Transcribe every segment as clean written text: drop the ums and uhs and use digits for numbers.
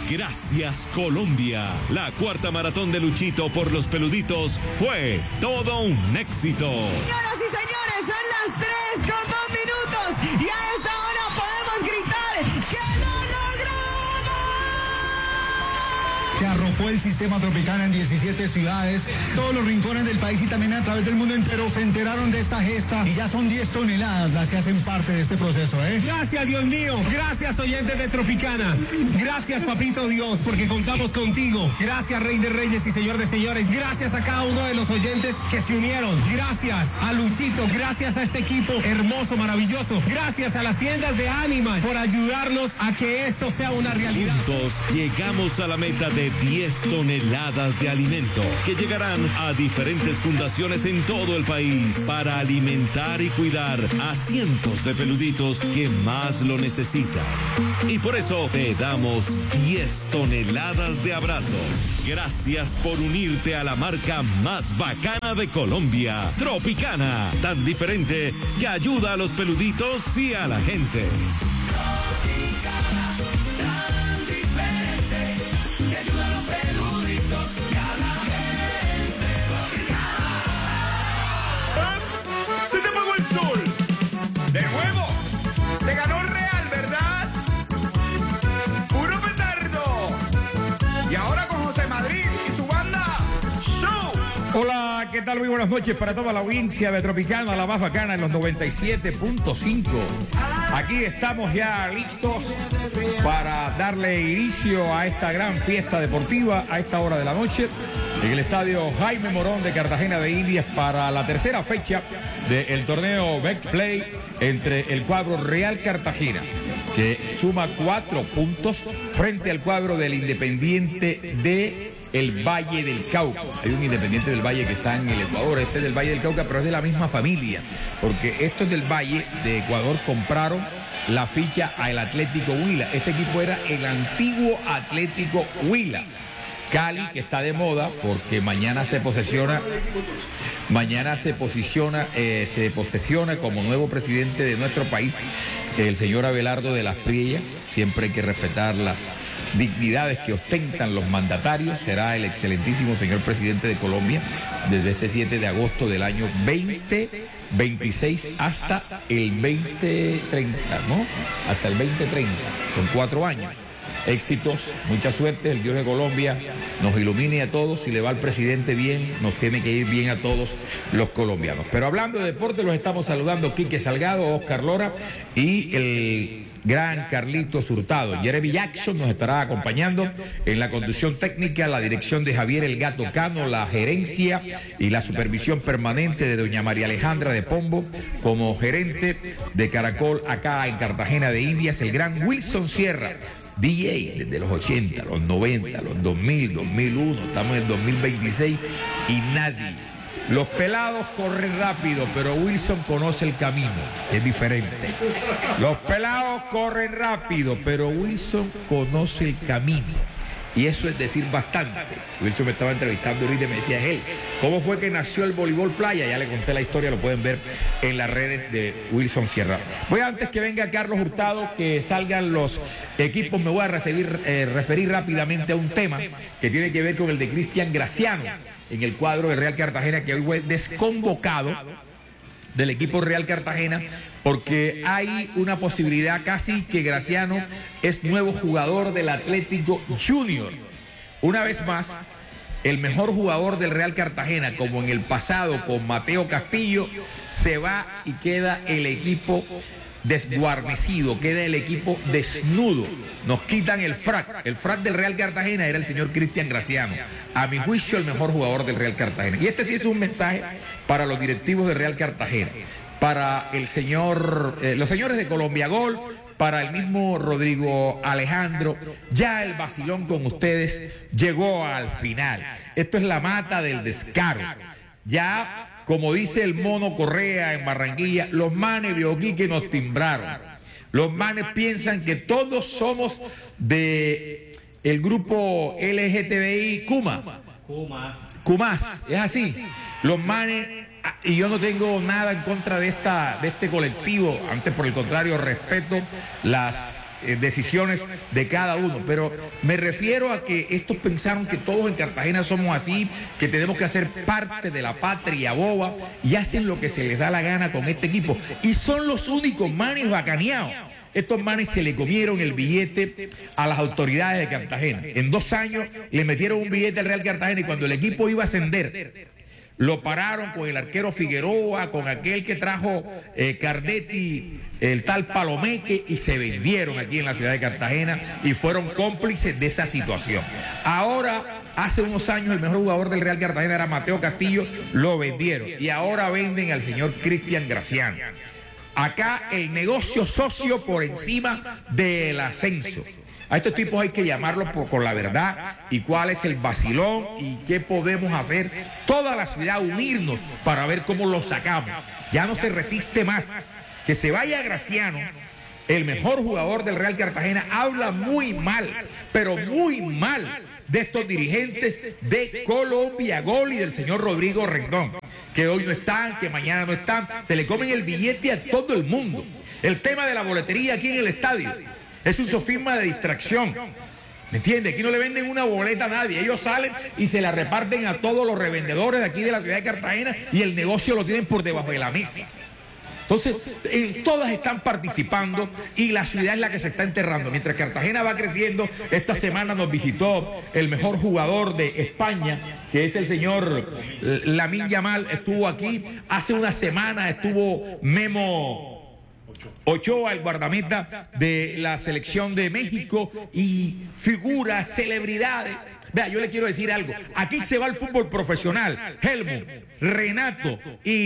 Gracias Colombia. La cuarta maratón de Luchito por los peluditos fue todo un éxito. Señoras y señores, son las 3:02 y a esta hora podemos gritar que lo logramos. Se arropó el sistema Tropicana en 17 ciudades, todos los rincones del país y también a través del mundo entero se enteraron de esta gesta y ya son 10 toneladas las que hacen parte de este proceso, ¿eh? Gracias, Dios mío. Gracias, oyentes de Tropicana. Gracias, papito Dios, porque contamos contigo. Gracias, Rey de Reyes y Señor de Señores. Gracias a cada uno de los oyentes que se unieron. Gracias a Luchito. Gracias a este equipo hermoso, maravilloso. Gracias a las tiendas de Animal por ayudarnos a que esto sea una realidad. Juntos llegamos a la meta de 10 toneladas de alimento que llegarán a diferentes fundaciones en todo el país para alimentar y cuidar a cientos de peluditos que más lo necesitan. Y por eso te damos 10 toneladas de abrazos. Gracias por unirte a la marca más bacana de Colombia, Tropicana, tan diferente que ayuda a los peluditos y a la gente. ¡Se te apagó el sol! ¡De nuevo! ¡Se ganó el Real, ¿verdad? ¡Puro petardo! Y ahora con José Madrid y su banda, ¡Show! Hola, ¿qué tal? Muy buenas noches para toda la audiencia de Tropicana, la más bacana en los 97.5. Aquí estamos ya listos para darle inicio a esta gran fiesta deportiva a esta hora de la noche en el estadio Jaime Morón de Cartagena de Indias para la tercera fecha del torneo Betplay entre el cuadro Real Cartagena, que suma 4 puntos frente al cuadro del Independiente de el Valle del Cauca. Hay un Independiente del Valle que está en el Ecuador, este es del Valle del Cauca, pero es de la misma familia, porque estos del Valle de Ecuador compraron la ficha al Atlético Huila. Este equipo era el antiguo Atlético Huila. Cali, que está de moda porque mañana se posesiona como nuevo presidente de nuestro país el señor Abelardo de las Priellas. Siempre hay que respetar las dignidades que ostentan los mandatarios. Será el excelentísimo señor presidente de Colombia desde este 7 de agosto del año 2026 hasta el 2030, ¿no? Hasta el 2030, son 4 años. Éxitos, mucha suerte, el Dios de Colombia nos ilumine a todos. Si le va al presidente bien, nos tiene que ir bien a todos los colombianos. Pero hablando de deporte, los estamos saludando Quique Salgado, Oscar Lora y el gran Carlitos Hurtado. Jeremy Jackson nos estará acompañando en la conducción técnica, la dirección de Javier El Gato Cano, la gerencia y la supervisión permanente de doña María Alejandra de Pombo, como gerente de Caracol acá en Cartagena de Indias, el gran Wilson Sierra, DJ desde los 80, los 90, los 2000, 2001, estamos en el 2026 y nadie. Los pelados corren rápido, pero Wilson conoce el camino, es diferente. Los pelados corren rápido, pero Wilson conoce el camino. Y eso es decir bastante. Wilson me estaba entrevistando ahorita y me decía, él, ¿cómo fue que nació el voleibol playa? Ya le conté la historia, lo pueden ver en las redes de Wilson Sierra. Voy antes que venga Carlos Hurtado, que salgan los equipos, me voy a referir rápidamente a un tema que tiene que ver con el de Cristian Graciano en el cuadro de Real Cartagena, que hoy fue desconvocado del equipo Real Cartagena, porque hay una posibilidad casi que Graciano es nuevo jugador del Atlético Junior. Una vez más, el mejor jugador del Real Cartagena, como en el pasado con Mateo Castillo, se va y queda el equipo desguarnecido, queda el equipo desnudo. Nos quitan el frac. El frac del Real Cartagena era el señor Cristian Graciano. A mi juicio, el mejor jugador del Real Cartagena. Y este sí es un mensaje para los directivos del Real Cartagena, para el señor, los señores de Colombia Gol, para el mismo Rodrigo Alejandro. Ya el vacilón con ustedes llegó al final. Esto es la mata del descaro. Ya, como dice el Mono Correa en Barranquilla, los manes de Oquique nos timbraron. Los manes piensan que todos somos de el grupo LGTBI Cumas, es así. Los manes, y yo no tengo nada en contra de este colectivo, antes por el contrario respeto las decisiones de cada uno, pero me refiero a que estos pensaron que todos en Cartagena somos así, que tenemos que hacer parte de la patria boba y hacen lo que se les da la gana con este equipo y son los únicos manes bacaneados. Estos manes se le comieron el billete a las autoridades de Cartagena. En 2 años le metieron un billete al Real Cartagena y cuando el equipo iba a ascender, lo pararon con el arquero Figueroa, con aquel que trajo Cardetti, el tal Palomeque, y se vendieron aquí en la ciudad de Cartagena y fueron cómplices de esa situación. Ahora, hace unos años el mejor jugador del Real Cartagena era Mateo Castillo, lo vendieron y ahora venden al señor Cristian Graciano. Acá el negocio socio por encima del ascenso. A estos tipos hay que llamarlos con la verdad y cuál es el vacilón y qué podemos hacer. Toda la ciudad unirnos para ver cómo lo sacamos. Ya no se resiste más. Que se vaya Graciano, el mejor jugador del Real Cartagena, habla muy mal, pero muy mal de estos dirigentes de Colombia Gol y del señor Rodrigo Rendón, que hoy no están, que mañana no están, se le comen el billete a todo el mundo. El tema de la boletería aquí en el estadio es un sofisma de distracción, ¿me entiende? Aquí no le venden una boleta a nadie, ellos salen y se la reparten a todos los revendedores de aquí de la ciudad de Cartagena y el negocio lo tienen por debajo de la mesa. Entonces, todas están participando y la ciudad es la que se está enterrando. Mientras Cartagena va creciendo, esta semana nos visitó el mejor jugador de España, que es el señor Lamine Yamal, estuvo aquí. Hace una semana estuvo Memo Ochoa, el guardameta de la selección de México, y figuras, celebridades. Vea, yo le quiero decir algo. Aquí se va el fútbol profesional. Helmut, Renato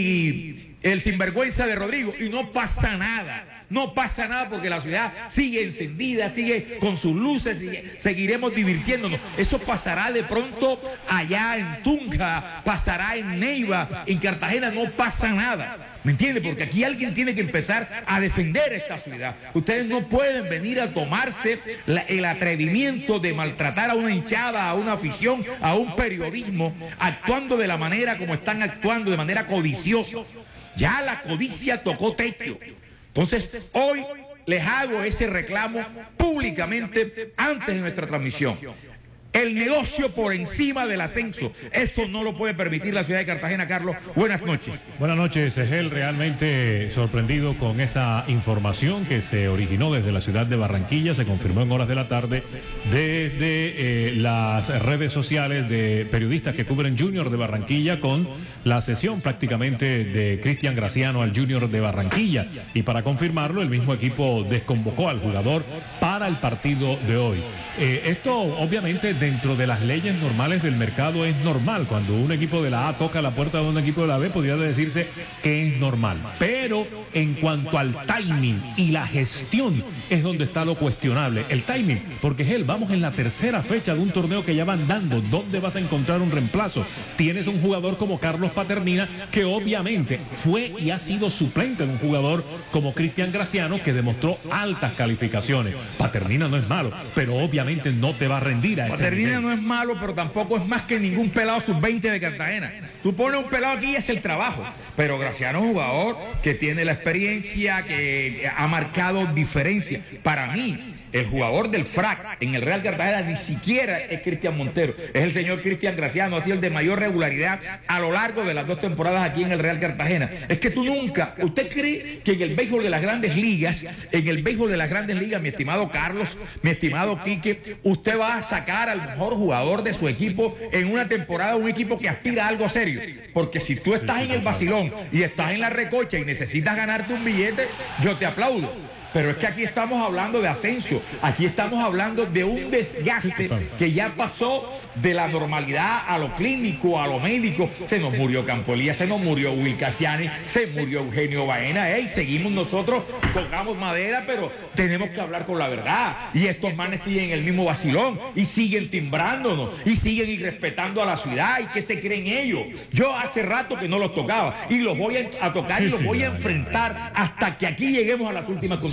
y el sinvergüenza de Rodrigo, y no pasa nada. No pasa nada porque la ciudad sigue encendida, sigue con sus luces, seguiremos divirtiéndonos. Eso pasará de pronto allá en Tunja, pasará en Neiva, en Cartagena no pasa nada. ¿Me entiende? Porque aquí alguien tiene que empezar a defender esta ciudad. Ustedes no pueden venir a tomarse el atrevimiento de maltratar a una hinchada, a una afición, a un periodismo, actuando de la manera como están actuando, de manera codiciosa. Ya la codicia tocó techo. Entonces, hoy les hago ese reclamo públicamente antes de nuestra transmisión. El negocio por encima del ascenso, eso no lo puede permitir la ciudad de Cartagena. Carlos, buenas noches. Buenas noches, Egel. Realmente sorprendido con esa información que se originó desde la ciudad de Barranquilla, se confirmó en horas de la tarde desde las redes sociales de periodistas que cubren Junior de Barranquilla, con la cesión prácticamente de Cristian Graciano al Junior de Barranquilla. Y para confirmarlo, el mismo equipo desconvocó al jugador para el partido de hoy. Esto obviamente dentro de las leyes normales del mercado es normal. Cuando un equipo de la A toca la puerta de un equipo de la B, podría decirse que es normal. Pero en cuanto al timing y la gestión es donde está lo cuestionable. El timing, porque vamos en la tercera fecha de un torneo que ya van dando. ¿Dónde vas a encontrar un reemplazo? Tienes un jugador como Carlos Paternina, que obviamente fue y ha sido suplente de un jugador como Cristian Graciano, que demostró altas calificaciones. Paternina no es malo, pero obviamente no te va a rendir a ese Paternina nivel. no es malo, pero tampoco es más que ningún pelado sub-20 de Cartagena. Tú pones un pelado aquí y es el trabajo. Pero Graciano es un jugador que tiene la experiencia, que ha marcado diferencia. Para mí, el jugador del FRAC en el Real Cartagena ni siquiera es Cristian Montero, es el señor Cristian Graciano. Ha sido el de mayor regularidad a lo largo de las 2 temporadas aquí en el Real Cartagena. Es que tú nunca, ¿usted cree que en el béisbol de las grandes ligas, mi estimado Carlos, mi estimado Quique, usted va a sacar al mejor jugador de su equipo en una temporada, un equipo que aspira a algo serio? Porque si tú estás en el vacilón y estás en la recocha y necesitas ganarte un billete, yo te aplaudo. Pero es que aquí estamos hablando de ascenso, aquí estamos hablando de un desgaste que ya pasó de la normalidad a lo clínico, a lo médico. Se nos murió Campolía, se nos murió Will Cassiani, se murió Eugenio Baena, seguimos nosotros, tocamos madera, pero tenemos que hablar con la verdad. Y estos manes siguen el mismo vacilón y siguen timbrándonos y siguen irrespetando a la ciudad. ¿Y qué se creen ellos? Yo hace rato que no los tocaba y los voy a tocar y los voy a enfrentar hasta que aquí lleguemos a las últimas consecuencias.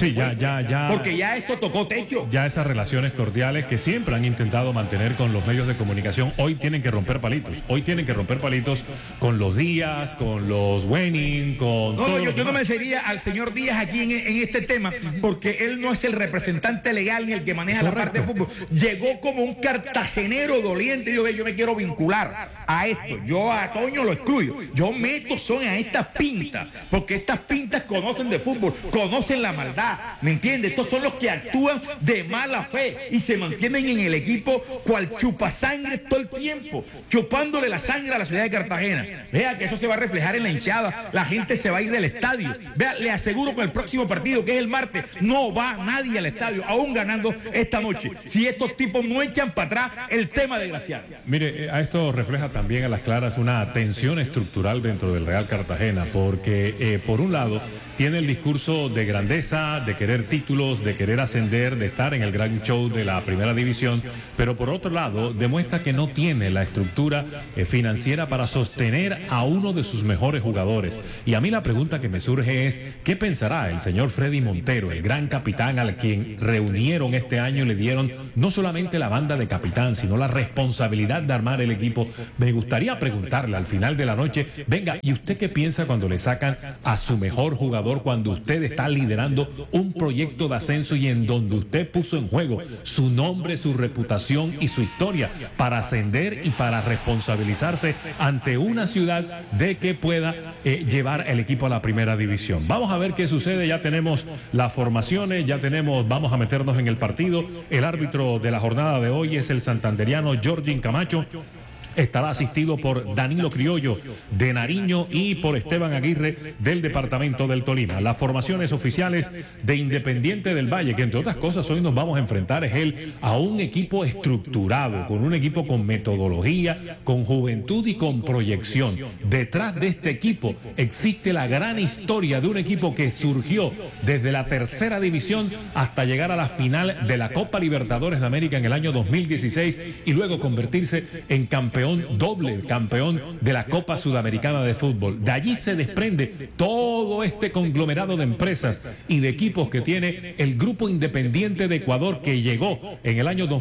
Sí, ya. Porque ya esto tocó techo. Ya esas relaciones cordiales que siempre han intentado mantener con los medios de comunicación, hoy tienen que romper palitos. Hoy tienen que romper palitos con los Díaz, con los Wenning, con... No, yo no me refería al señor Díaz aquí en este tema, porque él no es el representante legal ni el que maneja la parte de fútbol. Llegó como un cartagenero doliente. Yo me quiero vincular a esto. Yo a Toño lo excluyo. Yo meto son a estas pintas, porque estas pintas conocen de fútbol, conocen la maldad, ¿me entiendes? Estos son los que actúan de mala fe y se mantienen en el equipo cual chupasangre todo el tiempo, chupándole la sangre a la ciudad de Cartagena. Vea que eso se va a reflejar en la hinchada, la gente se va a ir del estadio. Vea, le aseguro que el próximo partido, que es el martes, no va nadie al estadio, aún ganando esta noche, si estos tipos no echan para atrás el tema desgraciado. Mire, a esto refleja también a las claras una tensión estructural dentro del Real Cartagena, porque por un lado tiene el discurso de grandeza, de querer títulos, de querer ascender, de estar en el gran show de la primera división, pero por otro lado demuestra que no tiene la estructura financiera para sostener a uno de sus mejores jugadores. Y a mí la pregunta que me surge es, ¿qué pensará el señor Freddy Montero, el gran capitán al quien reunieron este año y le dieron no solamente la banda de capitán, sino la responsabilidad de armar el equipo? Me gustaría preguntarle al final de la noche, venga, ¿y usted qué piensa cuando le sacan a su mejor jugador, cuando usted está liderando un proyecto de ascenso y en donde usted puso en juego su nombre, su reputación y su historia para ascender y para responsabilizarse ante una ciudad de que pueda llevar el equipo a la primera división? Vamos a ver qué sucede. Ya tenemos las formaciones, vamos a meternos en el partido. El árbitro de la jornada de hoy es el santanderiano Jorgin Camacho. Estará asistido por Danilo Criollo de Nariño y por Esteban Aguirre del departamento del Tolima. Las formaciones oficiales de Independiente del Valle, que entre otras cosas hoy nos vamos a enfrentar a un equipo estructurado, con un equipo con metodología, con juventud y con proyección. Detrás de este equipo existe la gran historia de un equipo que surgió desde la tercera división hasta llegar a la final de la Copa Libertadores de América en el año 2016 y luego convertirse en campeón doble, campeón de la Copa Sudamericana de Fútbol. De allí se desprende todo este conglomerado de empresas y de equipos que tiene el Grupo Independiente de Ecuador, que llegó en el año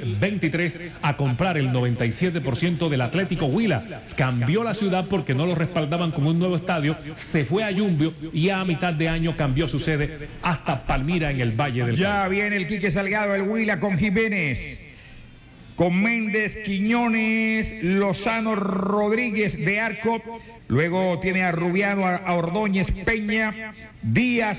2023 a comprar el 97% del Atlético Huila. Cambió la ciudad porque no lo respaldaban como un nuevo estadio, se fue a Yumbio y a mitad de año cambió su sede hasta Palmira en el Valle del Ya Cauca. viene el Quique Salgado, el Huila con Jiménez, con Méndez, Quiñones, Lozano, Rodríguez de arco. Luego tiene a Rubiano, a Ordóñez, Peña, Díaz,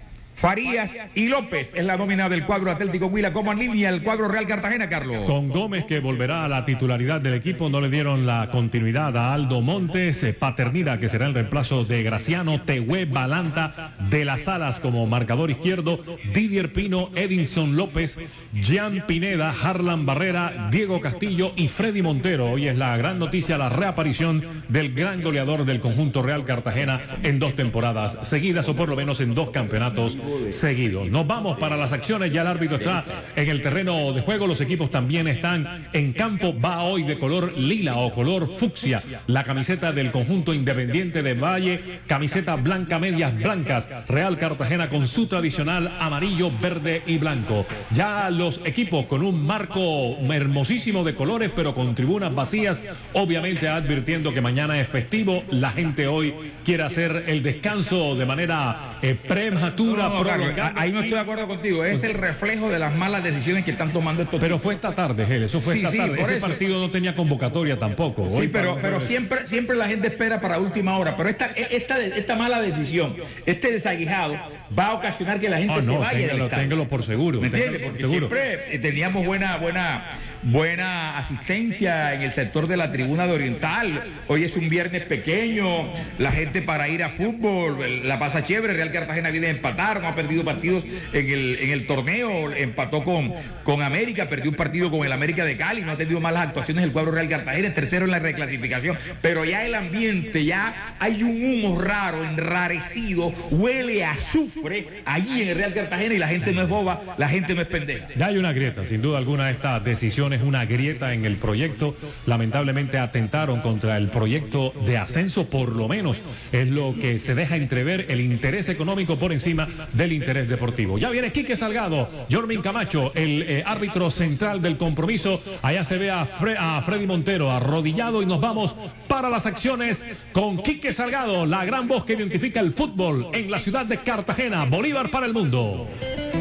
Farías y López. Es la nómina del cuadro Atlético Huila. Como en línea el cuadro Real Cartagena, Carlos. Con Gómez, que volverá a la titularidad del equipo, no le dieron la continuidad a Aldo Montes, Paternida, que será el reemplazo de Graciano, Tehué, Balanta, De las Alas como marcador izquierdo, Didier Pino, Edinson López, Jean Pineda, Harlan Barrera, Diego Castillo y Freddy Montero. Hoy es la gran noticia, la reaparición del gran goleador del conjunto Real Cartagena en 2 temporadas seguidas, o por lo menos en 2 campeonatos seguidos. Nos vamos para las acciones, ya el árbitro está en el terreno de juego, los equipos también están en campo. Va hoy de color lila o color fucsia la camiseta del conjunto Independiente de Valle, camiseta blanca, medias blancas, Real Cartagena con su tradicional amarillo, verde y blanco. Ya los equipos con un marco hermosísimo de colores, pero con tribunas vacías, obviamente advirtiendo que mañana es festivo. La gente hoy quiere hacer el descanso de manera prematura. No, Carlos, ahí no estoy de acuerdo contigo. Es el reflejo de las malas decisiones que están tomando estos. Pero fue esta tarde, Gel, eso fue esta tarde. Ese partido no tenía convocatoria tampoco. Sí, pero siempre la gente espera para última hora. Pero esta mala decisión, este desaguijado, va a ocasionar que la gente se vaya del estadio. Téngalo por seguro. ¿Me entiendes? Porque siempre teníamos buena asistencia en el sector de la tribuna de Oriental. Hoy es un viernes pequeño, la gente para ir a fútbol la pasa chévere. Real Cartagena viene a empatar, no ha perdido partidos en el torneo, empató con América, perdió un partido con el América de Cali, no ha tenido malas actuaciones el cuadro Real Cartagena, es tercero en la reclasificación, pero ya el ambiente, ya hay un humo raro, enrarecido, huele a azufre allí en el Real Cartagena y la gente no es boba, la gente no es pendeja. Ya hay una grieta, sin duda alguna esta decisión es una grieta en el proyecto. Lamentablemente atentaron contra el proyecto de ascenso, por lo menos es lo que se deja entrever, el interés económico por encima del interés deportivo. Ya viene Quique Salgado, Jorvin Camacho, el árbitro central del compromiso. Allá se ve a Freddy Montero arrodillado y nos vamos para las acciones con Quique Salgado, la gran voz que identifica el fútbol en la ciudad de Cartagena. Bolívar para el mundo.